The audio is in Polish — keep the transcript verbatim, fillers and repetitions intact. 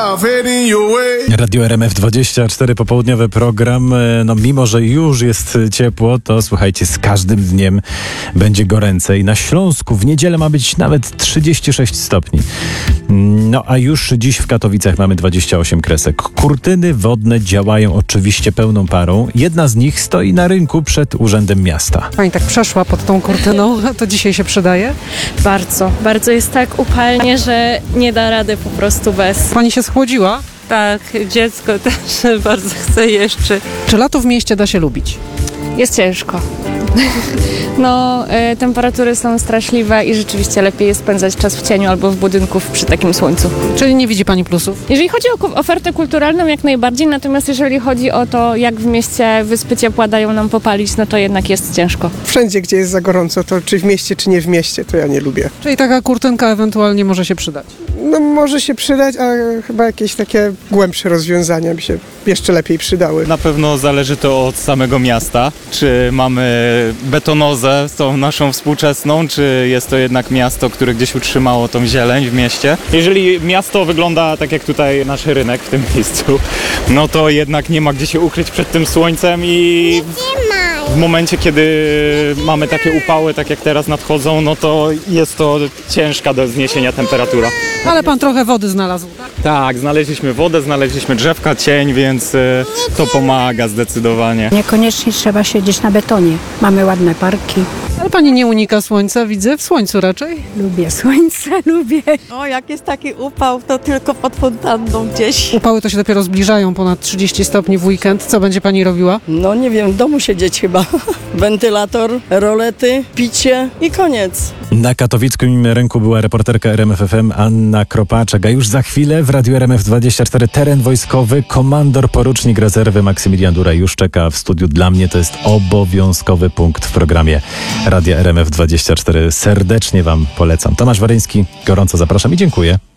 Radio R M F dwadzieścia cztery, popołudniowy program. No mimo, że już jest ciepło, to słuchajcie, z każdym dniem będzie goręcej. Na Śląsku w niedzielę ma być nawet trzydzieści sześć stopni. No a już dziś w Katowicach mamy dwadzieścia osiem kresek. Kurtyny wodne działają oczywiście pełną parą. Jedna z nich stoi na rynku przed Urzędem Miasta. Pani tak przeszła pod tą kurtyną, to dzisiaj się przydaje? Bardzo, bardzo jest tak upalnie, że nie da rady po prostu bez. Pani się schłodziła? Tak, dziecko też bardzo chce jeszcze. Czy lato w mieście da się lubić? Jest ciężko. No, y, temperatury są straszliwe i rzeczywiście lepiej jest spędzać czas w cieniu albo w budynku przy takim słońcu. Czyli nie widzi Pani plusów? Jeżeli chodzi o ku- ofertę kulturalną, jak najbardziej, natomiast jeżeli chodzi o to, jak w mieście wyspy ciepła dają nam popalić, no to jednak jest ciężko. Wszędzie, gdzie jest za gorąco, to czy w mieście, czy nie w mieście, to ja nie lubię. Czyli taka kurtynka ewentualnie może się przydać? No może się przydać, ale chyba jakieś takie głębsze rozwiązania by się jeszcze lepiej przydały. Na pewno zależy to od samego miasta, czy mamy betonozę, tą naszą współczesną, czy jest to jednak miasto, które gdzieś utrzymało tą zieleń w mieście. Jeżeli miasto wygląda tak jak tutaj nasz rynek w tym miejscu, no to jednak nie ma gdzie się ukryć przed tym słońcem i w momencie, kiedy mamy takie upały, tak jak teraz nadchodzą, no to jest to ciężka do zniesienia temperatura. Ale Pan trochę wody znalazł, tak? Tak, znaleźliśmy wodę, znaleźliśmy drzewka, cień, więc y, to pomaga zdecydowanie. Niekoniecznie trzeba siedzieć na betonie. Mamy ładne parki. Ale Pani nie unika słońca, widzę, w słońcu raczej. Lubię słońce, lubię. O, jak jest taki upał, to tylko pod fontanną gdzieś. Upały to się dopiero zbliżają, ponad trzydzieści stopni w weekend. Co będzie Pani robiła? No nie wiem, w domu siedzieć chyba. Wentylator, rolety, picie i koniec. Na katowickim rynku była reporterka R M F F M Anna Kropaczek, a już za chwilę w Radiu R M F dwadzieścia cztery teren wojskowy. Komandor porucznik rezerwy Maksymilian Dura już czeka w studiu. Dla mnie to jest obowiązkowy punkt w programie Radia R M F dwadzieścia cztery. Serdecznie Wam polecam. Tomasz Waryński, gorąco zapraszam i dziękuję.